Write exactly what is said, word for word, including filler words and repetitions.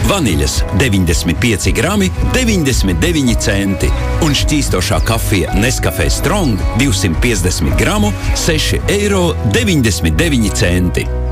Vaniļas deviņdesmit pieci grami, deviņdesmit deviņi centi. Un šķīstošā kafija Nescafé Strong divsimt piecdesmit gramu, seši eiro deviņdesmit deviņi centi.